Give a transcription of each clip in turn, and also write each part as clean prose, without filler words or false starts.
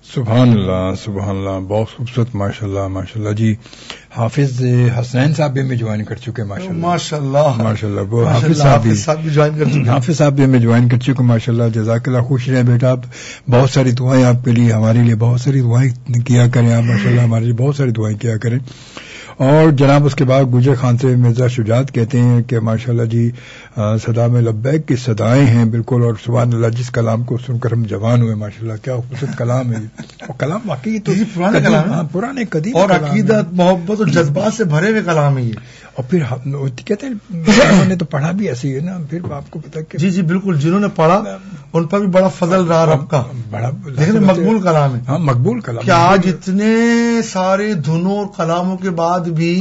سبحان اللہ بہت خوبصورت ماشاءاللہ جی. حافظ حسنین صاحب بھی ہمیں جوائن کر چکے ماشاءاللہ. وہ حافظ صاحب بھی جوائن کر چکے. حافظ صاحب بھی ہمیں جوائن کر چکے ماشاءاللہ. جزاک اللہ. خوش رہیں بیٹا آپ. بہت ساری دعائیں آپ کے لیے, ہمارے لیے بہت ساری دعائیں کیا کریں آپ ماشاءاللہ. ہمارے لیے بہت ساری دعائیں کیا کریں. اور جناب اس کے بعد گجر خان سے مرزا شجاعت کہتے ہیں کہ ماشاءاللہ جی صدا میں لبیک کی صدائیں ہیں بالکل. اور سبحان اللہ, جس کلام کو سن کر ہم جوان ہوئے ماشاءاللہ. کیا خوبصورت کلام ہے. اور کلام واقعی تو پرانے کلام ہے, پرانے قدیم اور عقیدت محبت اور جذبات سے بھرے ہوئے کلام ہے یہ. اور پھر کہتے ہیں انہوں نے تو پڑھا بھی ایسے ہی ہے نا. پھر آپ کو پتا کہ جی بالکل, جنہوں نے پڑھا ان پر بھی بڑا فضل رہا رب کا. بڑا لیکن مقبول کلام ہے. ہاں مقبول کلام. کہ آج اتنے سارے دھنوں اور کلاموں کے بعد بھی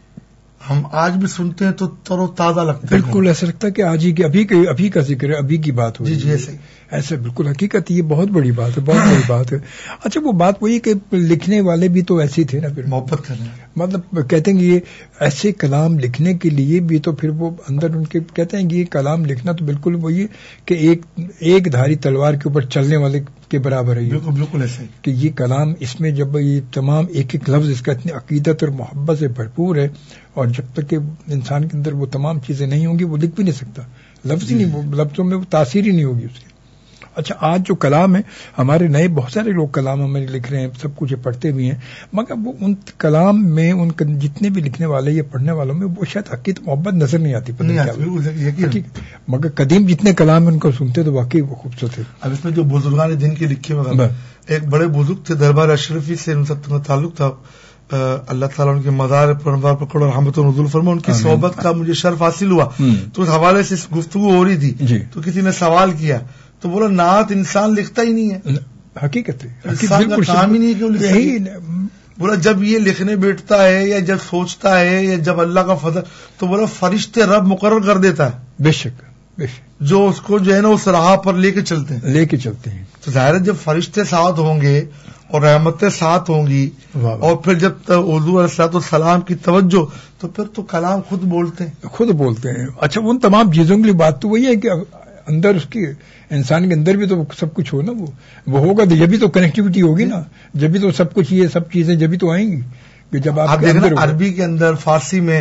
ہم آج بھی سنتے ہیں تو تر و تازہ لگتا ہے. بالکل ایسا لگتا ہے کہ آج ہی ابھی کا ذکر ہے, ابھی کی بات ہو. جی ایسے بالکل حقیقت. یہ بہت بڑی بات ہے, بہت بڑی بات ہے. اچھا وہ بات وہی کہ لکھنے والے بھی تو ایسے تھے نا. پھر محبت کرنا, مطلب کہتے ہیں کہ یہ ایسے کلام لکھنے کے لیے بھی تو پھر وہ اندر ان کے کہتے ہیں کہ یہ کلام لکھنا تو بالکل وہی کہ ایک دھاری تلوار کے اوپر چلنے والے کے برابر ہے. بالکل ایسے کہ یہ کلام اس میں جب یہ تمام ایک لفظ اس کا اتنی عقیدت اور محبت سے بھرپور ہے, اور جب تک کہ انسان کے اندر وہ تمام چیزیں نہیں ہوں گی وہ لکھ بھی نہیں سکتا. لفظ ہی نہیں, وہ لفظوں میں وہ تاثیر ہی نہیں ہوگی اس کی. اچھا آج جو کلام ہے ہمارے نئے بہت سارے لوگ کلام ہمیں لکھ رہے ہیں, سب کچھ پڑھتے بھی ہیں, مگر وہ ان کلام میں ان جتنے بھی لکھنے والے یا پڑھنے والوں میں وہ شاید عقیدت محبت نظر نہیں آتی. مگر قدیم جتنے کلام ہیں ان کو سنتے تو واقعی وہ خوبصورت ہے. اب اس میں جو بزرگان دین کے لکھے وغیرہ, ایک بڑے بزرگ تھے دربار اشرفی سے ان سب کا تعلق تھا. اللہ تعالیٰ ان کے مزار پر پکڑ اور رحمت و نزول فرما. ان کی صحبت کا مجھے شرف حاصل ہوا. تو اس حوالے سے گفتگو ہو رہی تھی تو کسی نے سوال کیا تو بولا نعت انسان لکھتا ہی نہیں ہے. حقیقت ہے, انسان کا کام ہی نہیں ہے کہ لکھے. بولا جب یہ لکھنے بیٹھتا ہے یا جب سوچتا ہے یا جب اللہ کا فضل, تو بولا فرشتے رب مقرر کر دیتا ہے. بے شک جو اس کو جو ہے نا اس راہ پر لے کے چلتے ہیں. تو ظاہر جب فرشتے ساتھ ہوں گے اور رحمتیں ساتھ ہوں گی, اور پھر جب حضور علیہ السلام کی توجہ, تو پھر تو کلام خود بولتے ہیں. اچھا ان تمام چیزوں کی بات تو وہی ہے کہ اندر اس کی انسان کے اندر بھی تو سب کچھ ہو نا. وہ ہوگا تو جبھی تو کنیکٹیوٹی ہوگی نا, جبھی تو سب کچھ یہ سب چیزیں جبھی تو آئیں گی. کہ جب آپ دیکھنا عربی کے اندر فارسی میں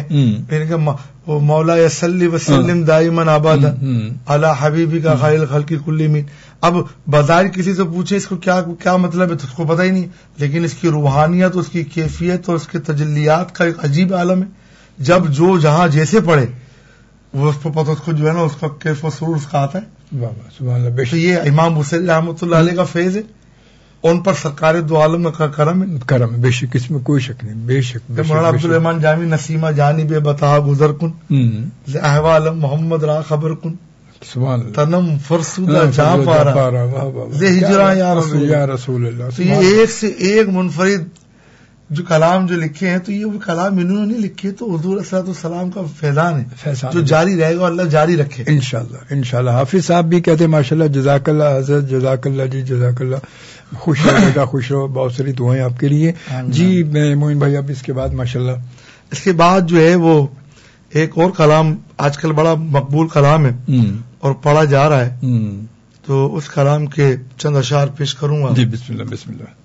مولا صلی وسلم دائما آبادا علی حبیبی کا خیر خلق کل مین. اب بظاہر کسی سے پوچھے اس کو کیا مطلب ہے تو اس کو پتہ ہی نہیں, لیکن اس کی روحانیت, اس کی کیفیت اور اس کے تجلیات کا ایک عجیب عالم ہے. جب جو جہاں جیسے پڑھے وہ اس کو پتہ, اس کو جو ہے نا اس کا کیف و سرور اس کا آتا ہے. سبحان اللہ. تو یہ امام حسین رحمۃ اللہ علیہ کا فیض ہے, ان پر سرکار دو عالم کا کرم ہے. بے شک, اس میں کوئی شک نہیں. بے شک. مولانا عبدالرحمان جامی نسیمہ جانب بتا گزر کن احوال محمد را خبر کن تنم فرسودہ جہاں پارا ہجرا یا رسول اللہ. تو یہ ایک سے ایک منفرد جو کلام جو لکھے ہیں, تو یہ وہ کلام انہوں نے نہیں لکھے, تو حضور صلی اللہ علیہ وسلم کا فیضان ہے جو جاری رہے گا, اللہ جاری رکھے انشاءاللہ. حافظ صاحب بھی کہتے ہیں ماشاءاللہ جزاک اللہ حضرت, جزاک اللہ جی, جزاک اللہ. خوش رہے گا, خوش رہو. بہت ساری دعائیں آپ کے لیے جی. میں موین بھائی اب اس کے بعد ماشاءاللہ اس کے بعد جو ہے وہ ایک اور کلام آج کل بڑا مقبول کلام ہے اور پڑھا جا رہا ہے, تو اس کلام کے چند اشعار پیش کروں گا. جی بسم اللہ. بسم اللہ.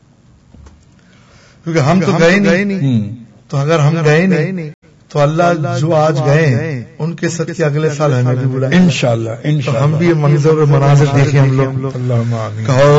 کیونکہ ہم تو گئے نہیں, تو اگر ہم گئے نہیں تو اللہ جو آج گئے ہیں ان کے صدقے اگلے سال ہمیں بھی بلائیں انشاءاللہ. ہم بھی یہ منظر اور مناظر دیکھیں ہم لوگ. اللہم آمین.